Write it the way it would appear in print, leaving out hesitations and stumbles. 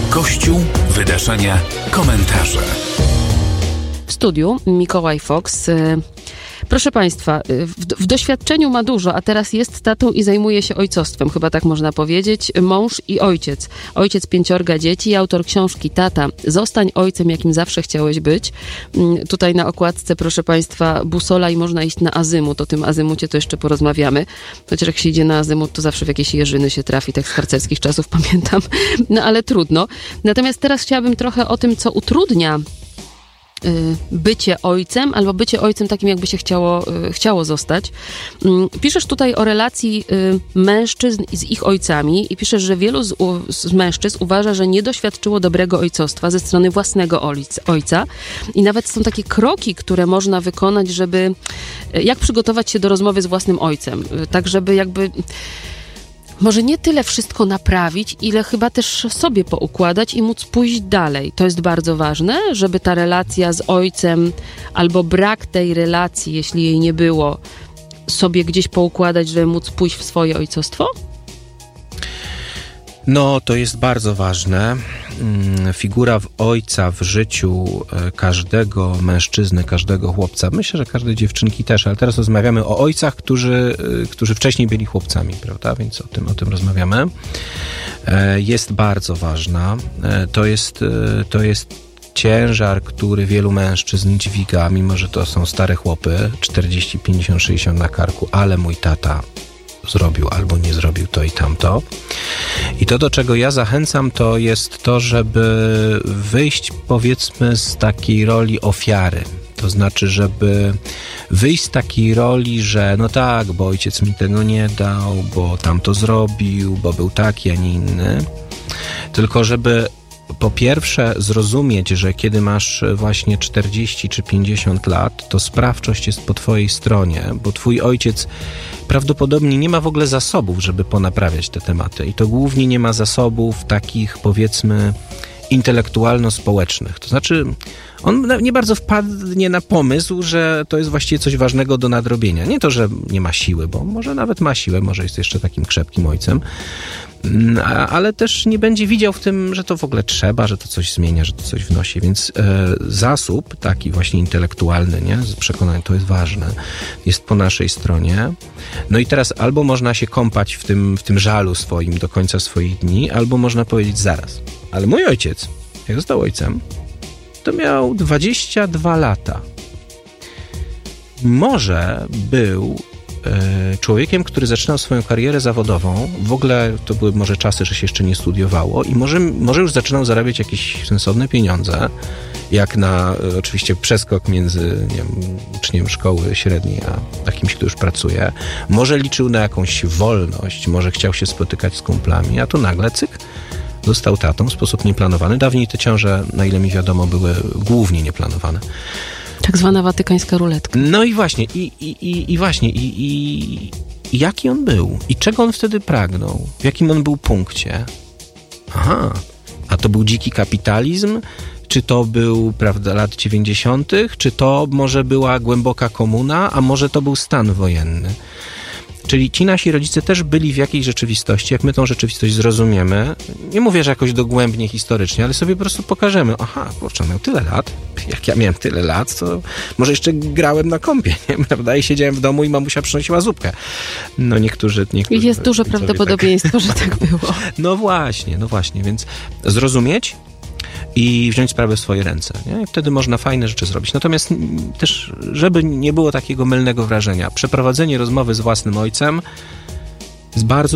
Kościół, wydarzenia, komentarze. W studiu Mikołaj Fox. Proszę Państwa, w doświadczeniu ma dużo, a teraz jest tatą i zajmuje się ojcostwem, chyba tak można powiedzieć. Mąż i ojciec. Ojciec 5 dzieci, autor książki Tata, zostań ojcem, jakim zawsze chciałeś być. Tutaj na okładce, proszę Państwa, busola i można iść na azymut. O tym azymucie to jeszcze porozmawiamy. Chociaż jak się idzie na azymut, to zawsze w jakieś jeżyny się trafi, tak z harcerskich czasów pamiętam. No ale trudno. Natomiast teraz chciałabym trochę o tym, co utrudnia bycie ojcem, albo bycie ojcem takim, jakby się chciało zostać. Piszesz tutaj o relacji mężczyzn z ich ojcami i piszesz, że wielu z mężczyzn uważa, że nie doświadczyło dobrego ojcostwa ze strony własnego ojca i nawet są takie kroki, które można wykonać, żeby jak przygotować się do rozmowy z własnym ojcem, tak żeby jakby może nie tyle wszystko naprawić, ile chyba też sobie poukładać i móc pójść dalej. To jest bardzo ważne, żeby ta relacja z ojcem albo brak tej relacji, jeśli jej nie było, sobie gdzieś poukładać, żeby móc pójść w swoje ojcostwo? No, to jest bardzo ważne. Figura ojca w życiu każdego mężczyzny, każdego chłopca, myślę, że każdej dziewczynki też, ale teraz rozmawiamy o ojcach, którzy wcześniej byli chłopcami, prawda? Więc o tym rozmawiamy. Jest bardzo ważna. To jest ciężar, który wielu mężczyzn dźwiga, mimo że to są stare chłopy, 40, 50, 60 na karku, ale mój tata zrobił albo nie zrobił to i tamto. I to, do czego ja zachęcam, to jest to, żeby wyjść, powiedzmy, z takiej roli ofiary. To znaczy, żeby wyjść z takiej roli, że no tak, bo ojciec mi tego nie dał, bo tamto zrobił, bo był taki, a nie inny. Tylko żeby po pierwsze zrozumieć, że kiedy masz właśnie 40 czy 50 lat, to sprawczość jest po twojej stronie, bo twój ojciec prawdopodobnie nie ma w ogóle zasobów, żeby ponaprawiać te tematy. I to głównie nie ma zasobów takich, powiedzmy, intelektualno-społecznych. To znaczy, on nie bardzo wpadnie na pomysł, że to jest właściwie coś ważnego do nadrobienia. Nie to, że nie ma siły, bo może nawet ma siłę, może jest jeszcze takim krzepkim ojcem, ale też nie będzie widział w tym, że to w ogóle trzeba, że to coś zmienia, że to coś wnosi. Więc zasób taki właśnie intelektualny, nie? Z przekonania, to jest ważne, jest po naszej stronie. No i teraz albo można się kąpać w tym żalu swoim do końca swoich dni, albo można powiedzieć zaraz. Ale mój ojciec, jak został ojcem, to miał 22 lata. Może był człowiekiem, który zaczynał swoją karierę zawodową. W ogóle to były może czasy, że się jeszcze nie studiowało i może już zaczynał zarabiać jakieś sensowne pieniądze, jak na oczywiście przeskok między, nie wiem, uczniem szkoły średniej a kimś, kto już pracuje. Może liczył na jakąś wolność, może chciał się spotykać z kumplami, a tu nagle cyk, został tatą w sposób nieplanowany. Dawniej te ciąże, na ile mi wiadomo, były głównie nieplanowane. Tak zwana watykańska ruletka. No i właśnie, i jaki on był? I czego on wtedy pragnął? W jakim on był punkcie? Aha, a to był dziki kapitalizm? Czy to był, prawda, lat 90., czy to może była głęboka komuna, a może to był stan wojenny? Czyli ci nasi rodzice też byli w jakiejś rzeczywistości, jak my tą rzeczywistość zrozumiemy, nie mówię, że jakoś dogłębnie historycznie, ale sobie po prostu pokażemy, aha, kurczę, miał tyle lat, jak ja miałem tyle lat, to może jeszcze grałem na kompie, nie? Prawda? I siedziałem w domu i mamusia przynosiła zupkę. No niektórzy jest duże prawdopodobieństwo, że tak było. No właśnie, więc zrozumieć i wziąć sprawę w swoje ręce. Nie? I wtedy można fajne rzeczy zrobić. Natomiast też, żeby nie było takiego mylnego wrażenia, przeprowadzenie rozmowy z własnym ojcem jest bardzo